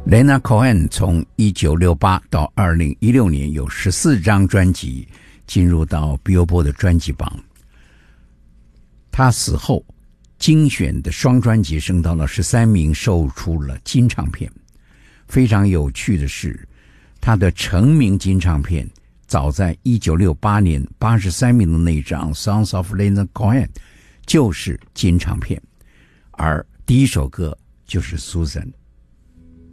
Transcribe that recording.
Leonard Cohen 从1968到2016年有14张专辑进入到 Billboard 的专辑榜。他死后精选的双专辑升到了13名，售出了金唱片。非常有趣的是，他的成名金唱片早在1968年83名的那张 Songs of Leonard Cohen 就是金唱片，而第一首歌就是 Susan。